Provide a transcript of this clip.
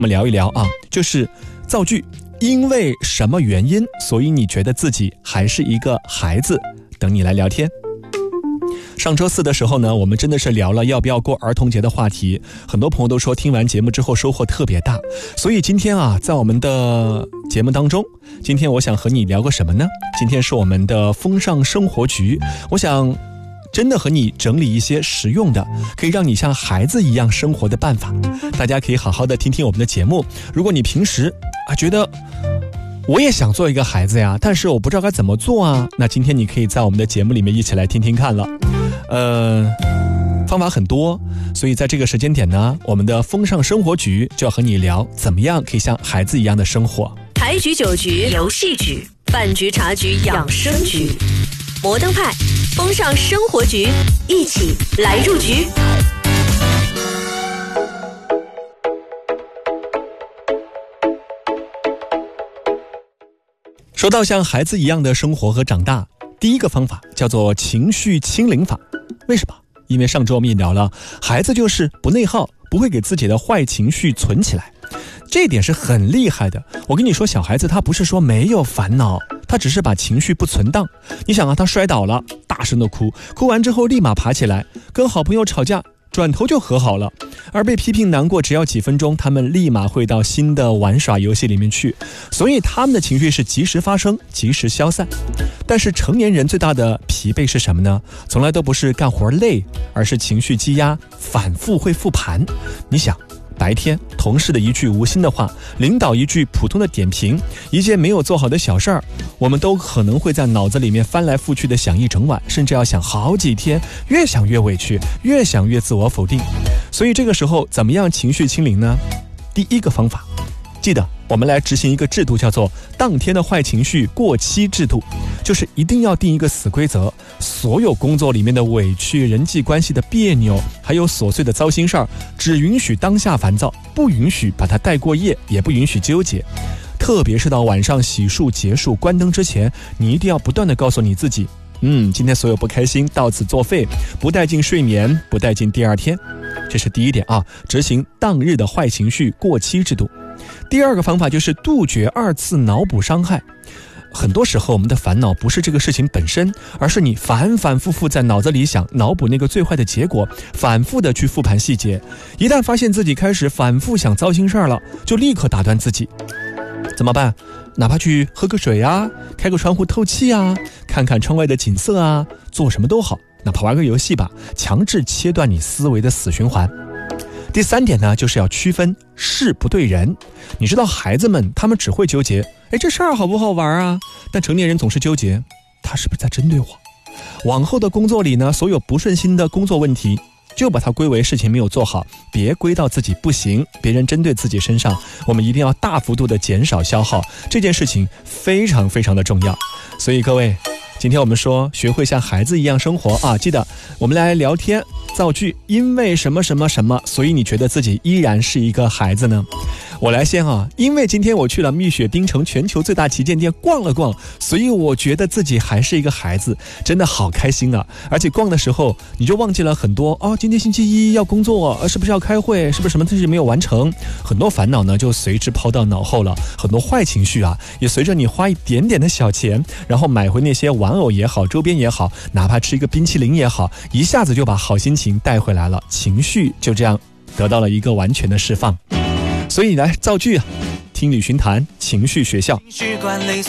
们聊一聊啊，就是造句，因为什么原因，所以你觉得自己还是一个孩子？等你来聊天。上周四的时候呢，我们真的是聊了要不要过儿童节的话题，很多朋友都说听完节目之后收获特别大，所以今天啊，在我们的节目当中，今天我想和你聊个什么呢？今天是我们的风尚生活局，我想真的和你整理一些实用的，可以让你像孩子一样生活的办法，大家可以好好的听听我们的节目。如果你平时觉得我也想做一个孩子呀，但是我不知道该怎么做啊，那今天你可以在我们的节目里面一起来听听看了。方法很多，所以在这个时间点呢，我们的风尚生活局就要和你聊怎么样可以像孩子一样的生活。 牌局酒局游戏局，饭局茶局养生局，摩登派风尚生活局，一起来入局。 说到像孩子一样的生活和长大，第一个方法叫做情绪清零法。为什么？因为上周我们也聊了，孩子就是不内耗，不会给自己的坏情绪存起来，这一点是很厉害的。我跟你说，小孩子他不是说没有烦恼，他只是把情绪不存档。你想啊，他摔倒了，大声的哭，哭完之后立马爬起来，跟好朋友吵架，转头就和好了。而被批评难过只要几分钟，他们立马会到新的玩耍游戏里面去，所以他们的情绪是及时发生，及时消散。但是成年人最大的疲惫是什么呢？从来都不是干活累，而是情绪积压，反复会复盘。你想，白天同事的一句无心的话，领导一句普通的点评，一件没有做好的小事儿，我们都可能会在脑子里面翻来覆去的想一整晚，甚至要想好几天，越想越委屈，越想越自我否定。所以这个时候怎么样情绪清零呢？第一个方法，记得我们来执行一个制度，叫做当天的坏情绪过期制度，就是一定要定一个死规则，所有工作里面的委屈、人际关系的别扭，还有琐碎的糟心事儿，只允许当下烦躁，不允许把它带过夜，也不允许纠结。特别是到晚上洗漱结束关灯之前，你一定要不断地告诉你自己，今天所有不开心到此作废，不带进睡眠，不带进第二天。这是第一点啊，执行当日的坏情绪过期制度。第二个方法就是杜绝二次脑补伤害。很多时候我们的烦恼不是这个事情本身，而是你反反复复在脑子里想，脑补那个最坏的结果，反复的去复盘细节。一旦发现自己开始反复想糟心事儿了，就立刻打断自己。怎么办？哪怕去喝个水啊，开个窗户透气啊，看看窗外的景色啊，做什么都好，哪怕玩个游戏吧，强制切断你思维的死循环。第三点呢，就是要区分事不对人。你知道孩子们他们只会纠结，这事儿好不好玩啊？但成年人总是纠结，他是不是在针对我？往后的工作里呢，所有不顺心的工作问题，就把它归为事情没有做好，别归到自己不行，别人针对自己身上。我们一定要大幅度的减少消耗，这件事情非常非常的重要。所以各位，今天我们说学会像孩子一样生活啊，记得我们来聊天造句，因为什么什么什么，所以你觉得自己依然是一个孩子呢？我来先啊，因为今天我去了蜜雪冰城全球最大旗舰店逛了逛，所以我觉得自己还是一个孩子，真的好开心啊！而且逛的时候你就忘记了很多今天星期一要工作，是不是要开会，是不是什么东西没有完成，很多烦恼呢就随之抛到脑后了，很多坏情绪啊也随着你花一点点的小钱，然后买回那些玩偶也好，周边也好，哪怕吃一个冰淇淋也好，一下子就把好心情带回来了，情绪就这样得到了一个完全的释放。所以来造句啊，听旅行团情绪学校。